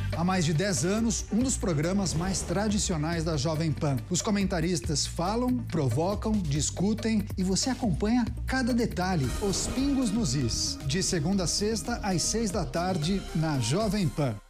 Há mais de 10 anos, um dos programas mais tradicionais da Jovem Pan. Os comentaristas falam, provocam, discutem e você acompanha cada detalhe, os pingos nos is. De segunda a sexta, às 6 da tarde, na Jovem Pan.